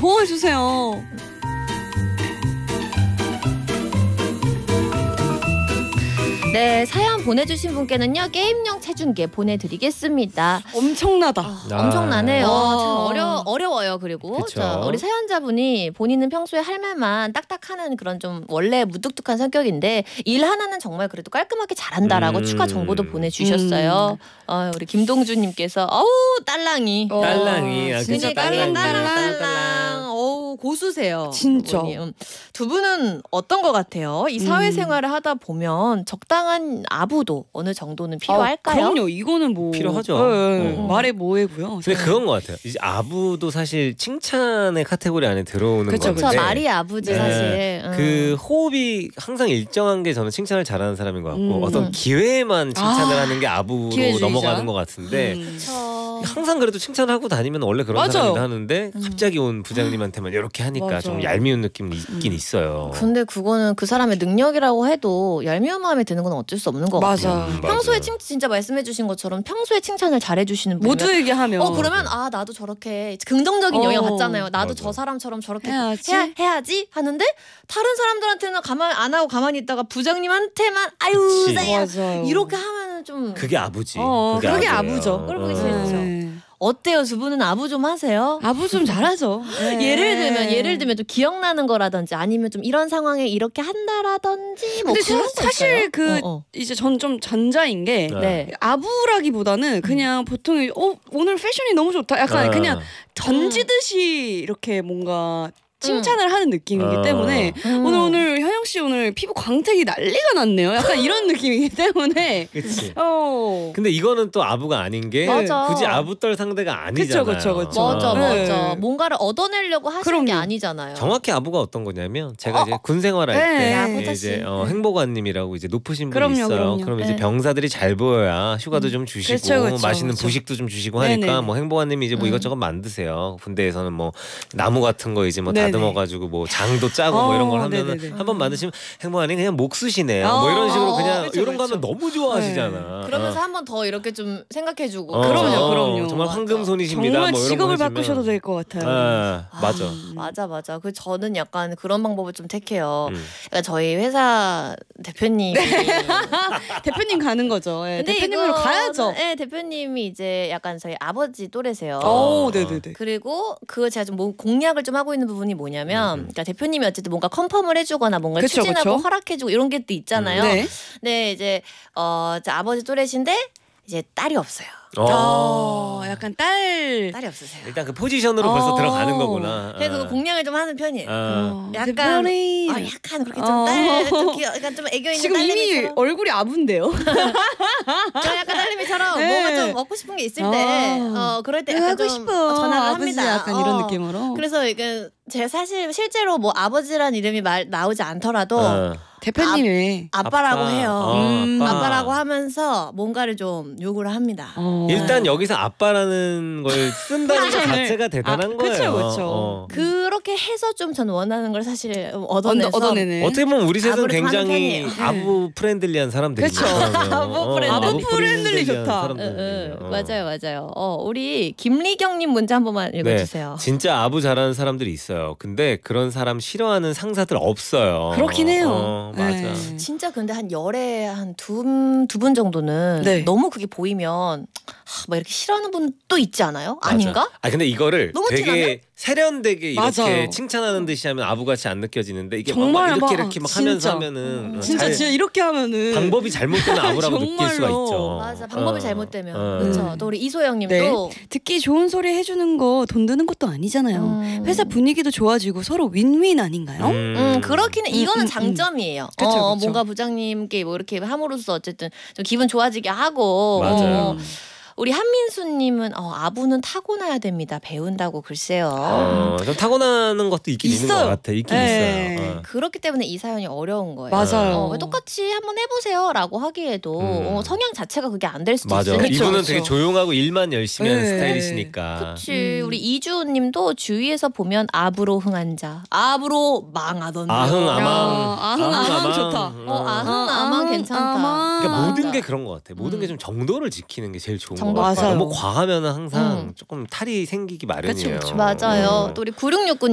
도와주세요. 네, 사연 보내주신 분께는요 게임용 체중계 보내드리겠습니다. 엄청나다. 엄청나네요. 와. 참 어려워요. 그리고 그쵸. 자, 우리 사연자분이 본인은 평소에 할 말만 딱딱하는 그런 좀 원래 무뚝뚝한 성격인데 일 하나는 정말 그래도 깔끔하게 잘한다라고 추가 정보도 보내주셨어요. 우리 김동주님께서 어우 딸랑이. 딸랑이. 진짜 딸랑. 어우 고수세요. 진짜. 두 분은 어떤 것 같아요? 이 사회생활을 하다 보면 적당한 아부도 어느 정도는 필요할까요? 그럼요. 이거는 뭐 필요하죠. 말해 뭐해고요. 근데 그건 것 같아요. 이제 아부도 사실 칭찬의 카테고리 안에 들어오는 그쵸, 건데 그쵸, 말이 아부지 네. 사실. 그 호흡이 항상 일정한 게 저는 칭찬을 잘하는 사람인 것 같고 어떤 기회에만 칭찬을 하는 게 아부로 기회주의자. 넘어가는 것 같은데 그쵸. 항상 그래도 칭찬하고 다니면 원래 그런 맞아요. 사람이다 하는데 갑자기 온 부장님한테만 이렇게 하니까 맞아. 좀 얄미운 느낌이 있긴 있어요. 근데 그거는 그 사람의 능력이라고 해도 얄미운 마음에 드는 건 어쩔 수 없는 것 같아요. 맞아. 평소에 맞아요. 진짜 말씀해주신 것처럼 평소에 칭찬을 잘해주시는 분이면 모두에게 하면 그러면 나도 저렇게 긍정적인 영향 받잖아요. 나도 맞아. 저 사람처럼 저렇게 해야지. 해야지 하는데 다른 사람들한테는 가만 안 하고 가만히 있다가 부장님한테만 아유 그치. 쎄야 맞아요. 이렇게 하면은 좀 그게 아부지. 그게 아부예요. 아부죠. 그걸 보기 어. 싫죠. 네. 어때요? 두 분은 아부 좀 하세요? 아부 좀 잘하죠. 네. 예를 들면 좀 기억나는 거라든지 아니면 좀 이런 상황에 이렇게 한다라든지 뭐 근데 그런 거 사실 있어요? 이제 전 좀 전자인 게 네. 아부라기보다는 그냥 보통 오늘 패션이 너무 좋다. 약간 그냥 아. 던지듯이 이렇게 뭔가 칭찬을 하는 느낌이기 아. 때문에 오늘 현영 씨 오늘 피부 광택이 난리가 났네요. 약간 이런 느낌이기 때문에 그치. 근데 근데 이거는 또 아부가 아닌 게 맞아. 굳이 아부 떨 상대가 아니잖아요. 그쵸. 맞아 네. 맞아. 뭔가를 얻어내려고 하시는 그럼요. 게 아니잖아요. 정확히 아부가 어떤 거냐면 제가 이제 군 생활할 네. 때 야, 호자 이제 씨. 행보관님이라고 이제 높으신 분이 그럼요, 있어요. 그럼요. 그럼 이제 네. 병사들이 잘 보여야 휴가도 좀 주시고 그쵸, 맛있는 그쵸. 부식도 좀 주시고 하니까 네네. 뭐 행보관님이 이제 뭐 이것저것 만드세요. 군대에서는 뭐 나무 같은 거 이제 뭐 네네. 다듬어가지고 뭐 장도 짜고 뭐 이런 걸 하면은 네네네. 한번 만드시면 행보관님 그냥 목수시네요. 뭐 이런 식으로 그냥 그쵸, 이런 거 그쵸. 하면 너무 좋아하시잖아. 그러면서 한 번 더 이렇게 좀 생각해주고. 그럼요. 정말 황금손이십니다. 정말 뭐 이런 직업을 거 해주면. 바꾸셔도 될 것 같아요. 맞아. 맞아. 그 저는 약간 그런 방법을 좀 택해요. 음. 그러니까 저희 회사 대표님이 대표님 가는 거죠. 네, 근데 대표님으로 이거는, 가야죠. 네, 대표님이 이제 약간 저희 아버지 또래세요. 네네네. 그리고 그거 제가 좀 공략을 좀 하고 있는 부분이 뭐냐면, 그러니까 대표님이 어쨌든 뭔가 컨펌을 해주거나 뭔가 그쵸, 추진하고 그쵸. 허락해주고 이런 게 또 있잖아요. 네. 근데 이제 이제 아버지 또래신데 이제 딸이 없어요. 약간 딸이 없으세요. 일단 그 포지션으로 벌써 들어가는 거구나. 그래서 그거 공략을 좀 하는 편이에요. 약간 대표님. 약간 그렇게 좀 딸, 좀 약간 좀 애교 있는 지금 이미 딸내미처럼. 얼굴이 아부인데요. 저 약간 딸내미처럼 네. 뭔가 좀 먹고 싶은 게 있을 때, 그럴 때 약간 하고 좀 싶어. 전화를 아버지 합니다. 약간 이런 느낌으로. 그래서 이게 제가 사실 실제로 뭐 아버지란 이름이 나오지 않더라도 대표님의 아빠라고 아빠. 해요. 아빠. 아빠라고 하면서 뭔가를 좀 요구를 합니다. 일단 여기서 아빠라는 걸 쓴다는 것 자체가 대단한 거예요. 그쵸. 그렇게 해서 좀 전 원하는 걸 사실 얻어내서 얻어내네. 어떻게 보면 우리 셋은 아부를 좀 하는 굉장히 편이에요. 아부 프렌들리한 사람들이에요. 그쵸. 아부 프렌들리 좋다. 맞아요. 우리 김리경님 문제 한 번만 읽어주세요. 진짜 아부 잘하는 사람들이 있어요. 근데 그런 사람 싫어하는 상사들 없어요. 그렇긴 해요. 맞아. 네. 진짜 근데 한 열에 한 두 분 정도는 네. 너무 그게 보이면 막 이렇게 싫어하는 분 또 있지 않아요? 아닌가? 근데 이거를 너무 되게 티나면? 세련되게 이렇게 맞아요. 칭찬하는 듯이 하면 아부같이 안 느껴지는데 이게 정말 막 막 이렇게 막 진짜. 하면서 하면은 진짜 이렇게 하면은 방법이 잘못된 아부라고 느낄 수가 정말로. 있죠. 맞아, 방법이 잘못되면 어. 그렇죠. 또 우리 이소영님도 듣기 좋은 소리 해주는 거 돈 드는 것도 아니잖아요. 회사 분위기도 좋아지고 서로 윈윈 아닌가요? 그렇긴 해. 이거는 장점이에요. 그쵸. 뭔가 부장님께 뭐 이렇게 함으로써 어쨌든 좀 기분 좋아지게 하고. 맞아요. 우리 한민수님은 아부는 타고나야 됩니다. 배운다고 글쎄요. 좀 타고나는 것도 있긴 있는 것 같아. 있긴 네. 있어요. 그렇기 때문에 이 사연이 어려운 거예요. 맞아요. 똑같이 한번 해보세요라고 하기에도 성향 자체가 그게 안 될 수도 맞아. 있으니까. 이분은 되게 조용하고 일만 열심히 하는 네. 스타일이시니까. 그렇지. 우리 이주호님도 주위에서 보면 아부로 흥한 자, 아부로 망하던데. 아흥아망. 아흥아망 좋다. 아흥아망 괜찮다. 그러니까 맞아. 모든 게 그런 것 같아. 모든 게 좀 정도를 지키는 게 제일 좋은 것 정도. 같아. 맞아요. 너무 과하면은 항상 조금 탈이 생기기 마련이에요. 맞아요. 또 우리 9669